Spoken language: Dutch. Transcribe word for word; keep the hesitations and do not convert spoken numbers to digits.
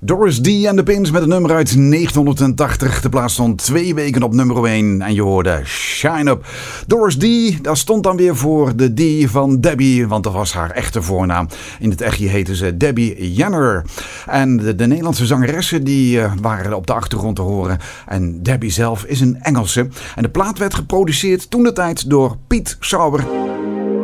Doris D en de Pins met een nummer uit negentien tachtig. De plaats stond twee weken op nummer één en je hoorde Shine Up. Doris D, daar stond dan weer voor de D van Debbie, want dat was haar echte voornaam. In het echtje heette ze Debbie Jenner. En de, de Nederlandse zangeressen die uh, waren op de achtergrond te horen. En Debbie zelf is een Engelse. En de plaat werd geproduceerd toentertijd door Piet Sauber.